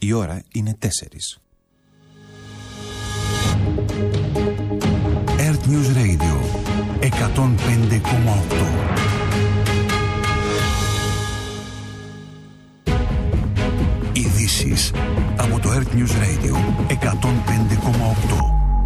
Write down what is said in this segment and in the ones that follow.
Η ώρα είναι 4. Earth News Radio 105,8. Ειδήσεις από το Earth News Radio 105,8.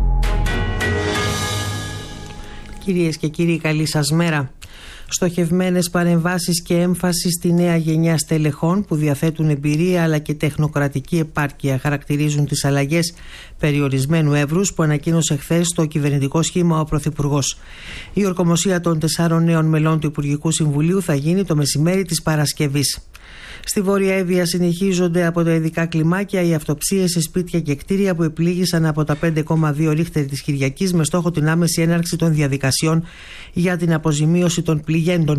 Κυρίες και κύριοι, καλή σας μέρα. Στοχευμένες παρεμβάσεις και έμφαση στη νέα γενιά στελεχών που διαθέτουν εμπειρία αλλά και τεχνοκρατική επάρκεια χαρακτηρίζουν τις αλλαγές περιορισμένου εύρους που ανακοίνωσε χθες το κυβερνητικό σχήμα ο Πρωθυπουργός. Η ορκομοσία των 4 νέων μελών του Υπουργικού Συμβουλίου θα γίνει το μεσημέρι της Παρασκευής. Στη Βόρεια Εύβοια συνεχίζονται από τα ειδικά κλιμάκια οι αυτοψίες σε σπίτια και κτίρια που επλήγησαν από τα 5,2 ρίχτερ της Κυριακής με στόχο την άμεση έναρξη των διαδικασιών για την αποζημίωση των πληγέντων.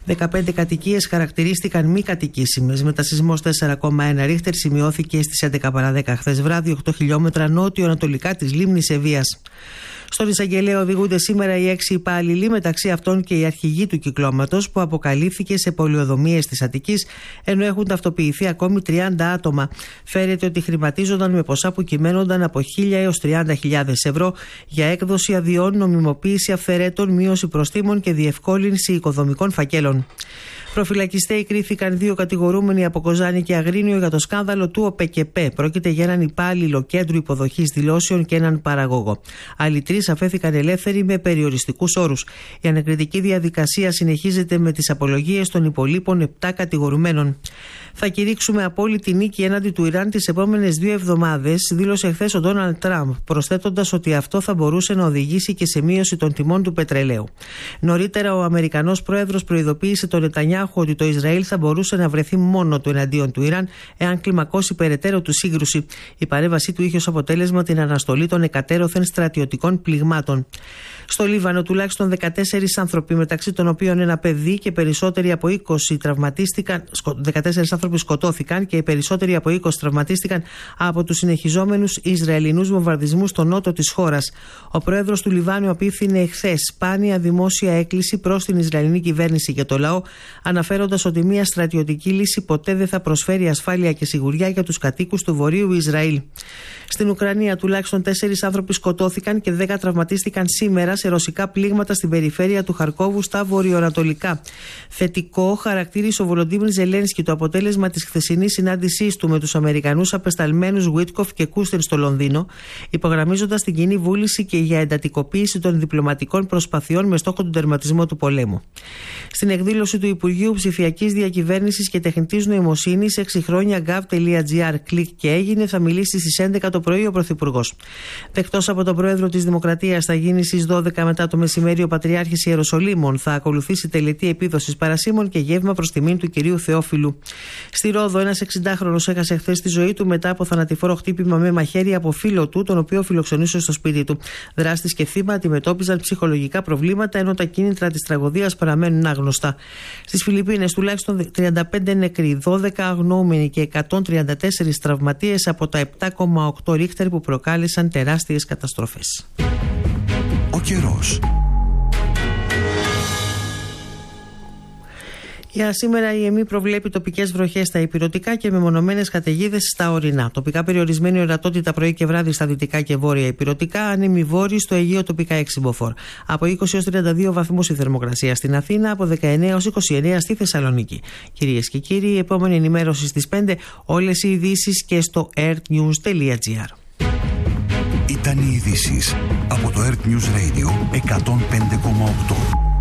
15 κατοικίες χαρακτηρίστηκαν μη κατοικήσιμες. Μετασεισμός 4,1 ρίχτερ σημειώθηκε στις 11 παρά 10 χθες βράδυ, 8 χιλιόμετρα νότιο-ανατολικά της λίμνης Ευβοίας. Στον εισαγγελέα οδηγούνται σήμερα οι 6 υπάλληλοι, μεταξύ αυτών και η αρχηγή του κυκλώματος που αποκαλύφθηκε σε πολεοδομίες της Αττικής, ενώ έχουν ταυτοποιηθεί ακόμη 30 άτομα. Φέρεται ότι χρηματίζονταν με ποσά που κυμαίνονταν από 1.000 έως 30.000 ευρώ για έκδοση αδειών, νομιμοποίηση αυθαιρέτων, μείωση προστίμων και διευκόλυνση οικοδομικών φακέλων. Προφυλακιστέοι κρίθηκαν 2 κατηγορούμενοι από Κοζάνη και Αγρίνιο για το σκάνδαλο του ΟΠΕΚΕΠΕ. Πρόκειται για έναν υπάλληλο κέντρου υποδοχής δηλώσεων και έναν παραγωγό. Άλλοι 3 αφέθηκαν ελεύθεροι με περιοριστικούς όρους. Η ανακριτική διαδικασία συνεχίζεται με τις απολογίες των υπολείπων 7 κατηγορουμένων. Θα κηρύξουμε απόλυτη νίκη έναντι του Ιράν τις επόμενες 2 εβδομάδες, δήλωσε χθες ο Ντόναλντ Τραμπ, προσθέτοντας ότι αυτό θα μπορούσε να οδηγήσει και σε μείωση των τιμών του πετρελαίου. Νωρίτερα, ο Αμερικανός πρόεδρος προειδοποίησε τον Νετανιάχου ότι το Ισραήλ θα μπορούσε να βρεθεί μόνο του εναντίον του Ιράν εάν κλιμακώσει περαιτέρω του σύγκρουση. Η παρέμβασή του είχε ως αποτέλεσμα την αναστολή των εκατέρωθεν στρατιωτικών πληγμάτων. Στο Λίβανο, τουλάχιστον 14 άνθρωποι, μεταξύ των οποίων ένα παιδί και περισσότεροι από 20 τραυματίστηκαν. 14 άνθρωποι σκοτώθηκαν και οι περισσότεροι από 20 τραυματίστηκαν από τους συνεχιζόμενους Ισραηλινούς βομβαρδισμούς στο νότο της χώρας. Ο πρόεδρος του Λιβάνου απίφθινε εχθές σπάνια δημόσια έκκληση προς την Ισραηλινή κυβέρνηση και το λαό, αναφέροντας ότι μια στρατιωτική λύση ποτέ δεν θα προσφέρει ασφάλεια και σιγουριά για τους κατοίκους του Βορείου Ισραήλ. Στην Ουκρανία, τουλάχιστον 4 άνθρωποι σκοτώθηκαν και 10 τραυματίστηκαν σήμερα σε ρωσικά πλήγματα στην περιφέρεια του Χαρκόβου στα βορειοανατολικά. Θετικό χαρακτήρισε ο Βολοντίμιρ Ζελένσκι το αποτέλεσμα της χθεσινής συνάντησής του με τους Αμερικανούς απεσταλμένους Βίτκοφ και Κούστερ στο Λονδίνο, υπογραμμίζοντας την κοινή βούληση και για εντατικοποίηση των διπλωματικών προσπαθειών με στόχο τον τερματισμό του πολέμου. Στην εκδήλωση του Υπουργείου Ψηφιακής Διακυβέρνησης και Τεχνητής Νοημοσύνης 6 χρόνια gov.gr κλικ και έγινε θα μιλήσει στις 11 το πρωί ο Πρωθυπουργός. Δεκτός από τον Πρόεδρο της Δημοκρατίας θα γίνει στις 12 μετά το μεσημέρι ο Πατριάρχης Ιεροσολύμων. Θα ακολουθήσει τελετή επίδοσης παρασίμων και γεύμα προς τιμήν του κυρίου Θεόφιλου. Στη Ρόδο, ένας 60χρονος έχασε χθες τη ζωή του μετά από θανατηφόρο χτύπημα με μαχαίρι από φίλο του, τον οποίο φιλοξενούσε στο σπίτι του. Δράστης και θύμα αντιμετώπιζαν ψυχολογικά προβλήματα, ενώ τα κίνητρα της τραγωδίας παραμένουν άγνωστα. Στις Φιλιππίνες, τουλάχιστον 35 νεκροί, 12 αγνοούμενοι και 134 τραυματίες από τα 7,8 ρίχτερ που προκάλεσαν τεράστιες καταστροφές. Ο καιρός. Για σήμερα η ΕΜΗ προβλέπει τοπικές βροχές στα ηπειρωτικά και μεμονωμένες καταιγίδες στα ορεινά. Τοπικά περιορισμένη ορατότητα πρωί και βράδυ στα δυτικά και βόρεια ηπειρωτικά, άνεμη βόρειο στο Αιγαίο τοπικά 6 μποφόρ. Από 20 έως 32 βαθμούς η θερμοκρασία στην Αθήνα, από 19 έως 29 στη Θεσσαλονίκη. Κυρίες και κύριοι, η επόμενη ενημέρωση στις 5, όλες οι ειδήσεις και στο earthnews.gr. Ήταν οι ειδήσεις από το Earth News Radio 105,8.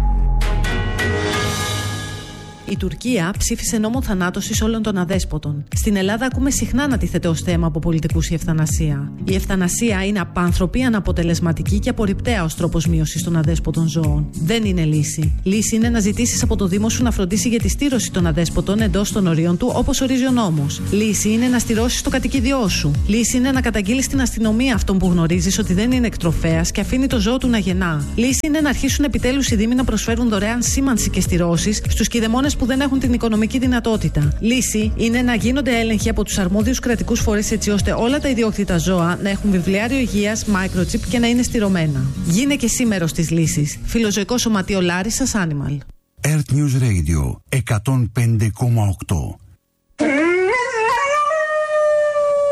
Η Τουρκία ψήφισε νόμο θανάτωσης όλων των αδέσποτων. Στην Ελλάδα ακούμε συχνά να τίθεται ως θέμα από πολιτικούς η ευθανασία. Η ευθανασία είναι απάνθρωπη, αναποτελεσματική και απορριπταία ως τρόπος μείωσης των αδέσποτων ζώων. Δεν είναι λύση. Λύση είναι να ζητήσεις από το Δήμο σου να φροντίσει για τη στήρωση των αδέσποτων εντός των ορίων του, όπως ορίζει ο νόμος. Λύση είναι να στηρώσεις το κατοικίδιό σου. Λύση είναι να καταγγείλεις στην αστυνομία αυτόν που γνωρίζεις ότι δεν είναι εκτροφέας και αφήνει το ζώο του να γεννά. Λύση είναι να αρχίσουν επιτέλους οι Δήμοι να προσφέρουν δωρεάν σήμανση και στηρώσεις στους κηδεμόνες που δεν έχουν την οικονομική δυνατότητα. Λύση είναι να γίνονται έλεγχοι από τους αρμόδιους κρατικούς φορείς έτσι ώστε όλα τα ιδιόκτητα ζώα να έχουν βιβλιάριο υγείας, microchip και να είναι στηρωμένα. Γίνε και σήμερα στις λύσεις. Φιλοζωικό Σωματείο Λάρισσας Animal. Earth News Radio 105,8.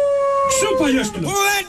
Σου παλιόσκυλο.